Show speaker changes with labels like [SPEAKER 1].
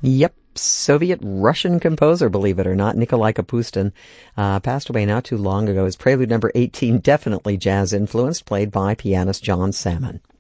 [SPEAKER 1] Yep. Soviet-Russian composer, believe it or not, Nikolai Kapustin, passed away not too long ago. His prelude number 18, definitely jazz-influenced, played by pianist John Salmon.